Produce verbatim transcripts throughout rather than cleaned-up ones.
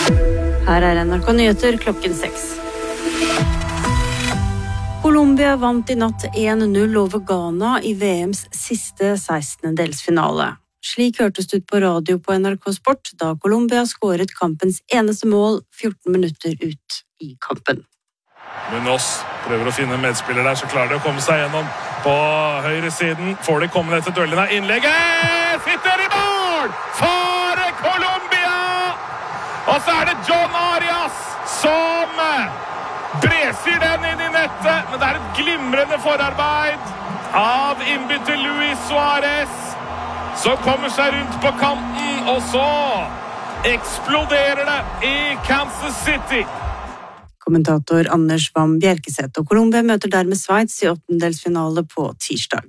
Her er N R K Nyheter klokken seks. Colombia vant i natt en null over Ghana i V M's siste sekstendedelsfinale. Slik hørtes det ut på radio på N R K Sport da Colombia skåret kampens eneste mål fjorten minutter ut i kampen. Munoz prøver å finne en medspiller der, så klarer de å komme seg gjennom på høyre siden. Får de komme ned til duellen av innlegget! Sitter i mål! For Colombia! Og så er det John Arias som breser den inn i nettet, men det er et glimrende forarbeid av innbytter Luis Suarez, som kommer seg rundt på kanten, og så eksploderer det i Kansas City. Kommentator Anders Vam Bjerkeseth, og Colombia møter dermed Sveits i åttendedelsfinale på tirsdag.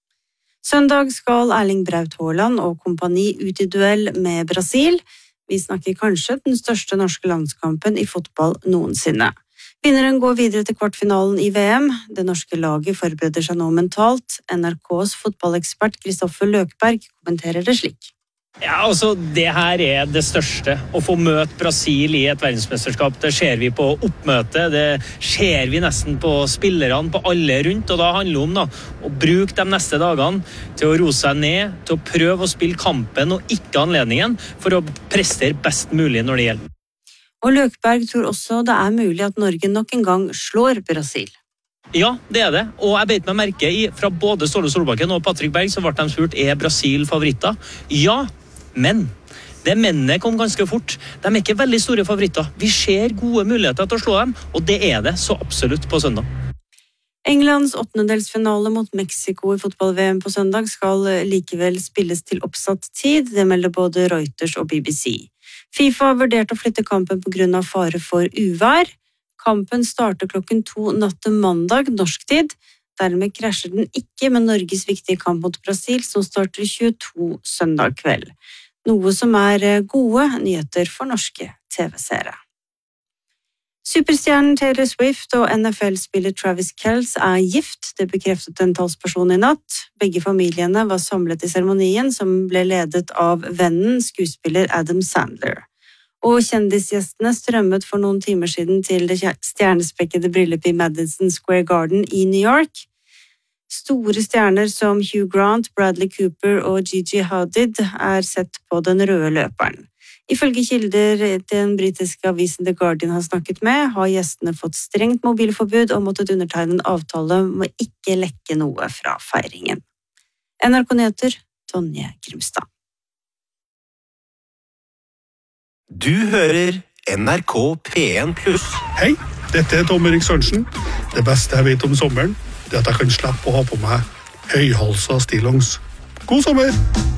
Søndag skal Erling Braut Haaland og kompani ut i duell med Brasil. Vi snakker kanskje den største norske landskampen i fotball noensinne. Vinneren går videre til kvartfinalen i V M. Det norske laget forbereder seg nå mentalt. N R K's fotballekspert Kristoffer Løkberg kommenterer det slik. Ja, altså, det her er det største. Å få møte Brasil i et verdensmesterskap, det ser vi på oppmøte, det ser vi nesten på spillerne, på alle rundt, og da handler det om da, å bruke de neste dagene til å roe seg ned, til å prøve å spille kampen og ikke anledningen, for å prestere best mulig når det gjelder. Og Løkberg tror også det er mulig at Norge nok en gang slår Brasil. Ja, det er det, og jeg beit meg merke i fra både Ståle Solbakken og Patrick Berg, så ble de spurt, er Brasil favoritter? Ja, men det mennene kom ganske fort. De er ikke veldig store favoritter. Vi ser gode muligheter til å slå dem, og det er det så absolutt på søndag. Englands åttendedelsfinale mot Mexico i fotball-V M på søndag skal likevel spilles til oppsatt tid. Det melder både Reuters og B B C. FIFA har vurdert å flytte kampen på grunn av fare for uvær. Kampen starter klokken to natt til mandag, norsk tid. Dermed krasjer den ikke med Norges viktige kamp mot Brasil, som starter tjueto søndag kveld. Noe som er gode nyheter for norske T V-seere. Superstjernen Taylor Swift og N F L-spiller Travis Kelce er gift, det bekreftet en talsperson i natt. Begge familiene var samlet i seremonien, som ble ledet av vennen, skuespiller Adam Sandler. Og kjendisgjestene strømmet for noen timer siden til det stjernespekkede bryllupet i Madison Square Garden i New York. Store stjerner som Hugh Grant, Bradley Cooper og Gigi Hadid er sett på den røde løperen. Ifølge kilder den britiske avisen The Guardian har snakket med, har gjestene fått strengt mobilforbud og måttet undertegne en avtale om å ikke lekke noe fra feiringen. N R K Nyheter, Tonje Grimstad. Du hører N R K P en pluss. Hei, dette er Tom Erik Sørensen. Det beste jeg vet om sommeren, det er at jeg kan slippe å ha på meg høyhalsa stillongs. God sommer!